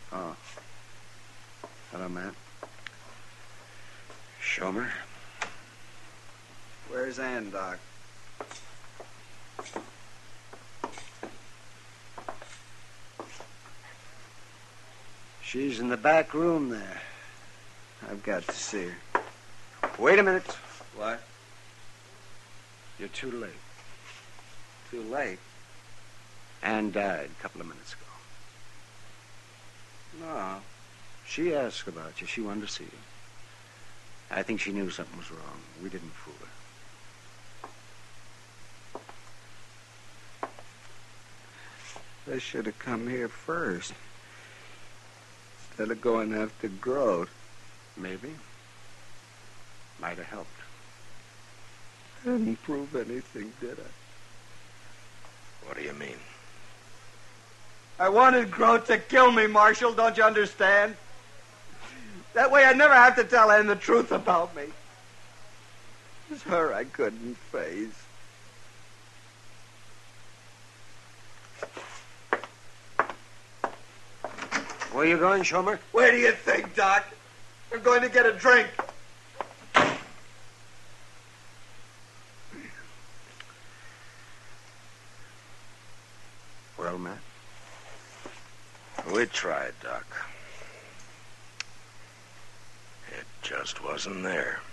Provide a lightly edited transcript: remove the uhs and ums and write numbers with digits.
Oh. Hello, Matt. Schomer? Where's Ann, Doc? She's in the back room there. I've got to see her. Wait a minute. What? You're too late. Too late. Ann died a couple of minutes ago. No. She asked about you. She wanted to see you. I think she knew something was wrong. We didn't fool her. They should have come here first. Instead of going after Grote. Maybe. Might have helped. I didn't prove anything, did I? What do you mean? I wanted Grote to kill me, Marshal. Don't you understand? That way I'd never have to tell Ann the truth about me. It was her I couldn't face. Where you going, Schomer? Where do you think, Doc? I'm going to get a drink. Well, Matt? We tried, Doc. It just wasn't there.